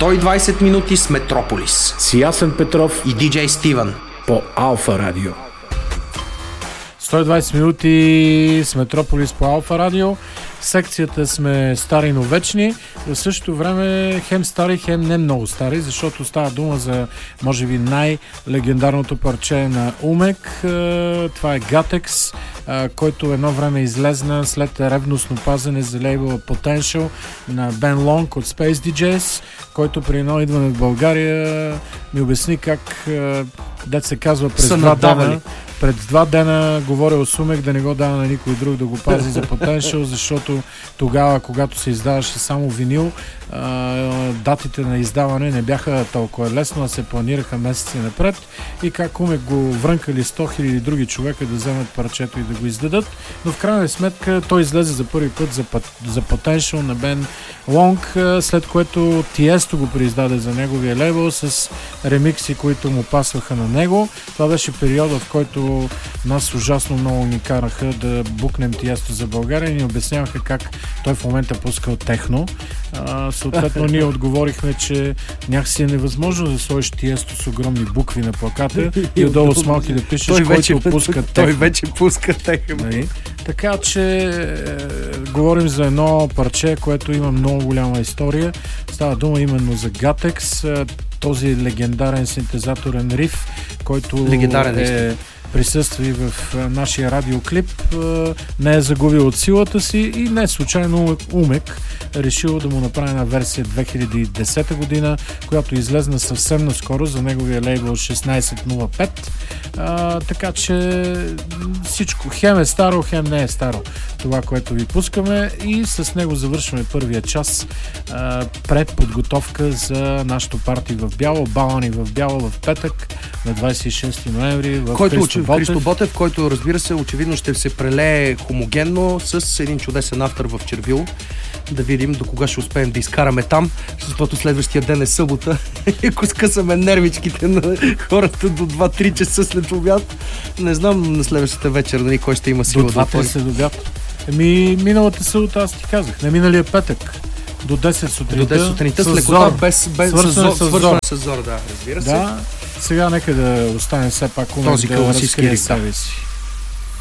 120 минути с Метрополис. С Ясен Петров и диджей Стивън по Алфа Радио. 120 минути с Метрополис по Алфа Радио. В секцията сме стари, но вечни. В същото време хем стари, хем не много стари, защото става дума за, може би, най-легендарното парче на Умек. Това е Gatex, който едно време излезна след ревностно пазене за лейбъла Potential на Ben Long от Space DJs, който при едно идване в България ми обясни как, дет се казва, пред 2 дена говорил с Умек да не го дава на никой друг да го пази за Potential, защото тогава, когато се издаваше само винил, датите на издаване не бяха толкова лесно, а се планираха месеци напред и как Умек го врънкали 100 000 други човека да вземат парчето и да го издадат, но в крайна сметка той излезе за първи път за Potential на Ben Long, след което Тиесто го преиздаде за неговия лейбъл с ремикси, които му пасваха на него. Това беше периода, в който нас ужасно много ни караха да букнем Тиесто за България и ни обясняваха как той в момента пускал техно. Съответно ние отговорихме, че някакси е невъзможно да сложиш Тиесто с огромни букви на плаката и отдолу с малки да пишеш, който пуска техно. Той вече пуска техно. Така че говорим за едно парче, което има много голяма история. Става дума именно за Gatex, този легендарен синтезаторен риф, който присъства и в нашия радиоклип, не е загубил от силата си и не случайно Умек решил да му направи една версия 2010 година, която излезна съвсем наскоро за неговия лейбъл 1605. Така че всичко хем е старо, хем не е старо това, което ви пускаме, и с него завършваме първия час пред подготовка за нашото парти в бяло, балани в бяло в петък на 26 ноември в Христо Ботев, който, разбира се, очевидно ще се прелее хомогенно с един чудесен автор в Червил. Да видим до кога ще успеем да изкараме там, защото следващия ден е събота. Ако скъсаме нервичките на хората до 2-3 часа след обяд, не знам на следващата вечер дали кой ще има сила до 2-3 след обяд. Миналата събота аз ти казах, не миналия петък. До 10 сутринта с лекота, без свързване с зор, да, разбира се. Да, сега нека да остане все пак Умек да разкрие себе си.